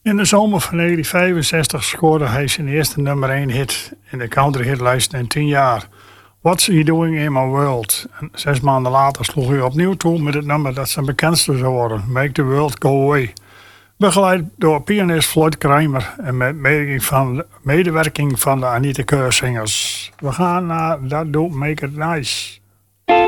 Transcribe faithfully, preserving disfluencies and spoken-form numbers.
In de zomer van negentien vijfenzestig scoorde hij zijn eerste nummer één hit in de country hitlijst in tien jaar. What's He Doing in My World? En zes maanden later sloeg hij opnieuw toe met het nummer dat zijn bekendste zou worden, Make the World Go Away. Begeleid door pianist Floyd Kramer en met medewerking van, medewerking van de Anita Keur Singers. We gaan naar That Don't Make It Nice.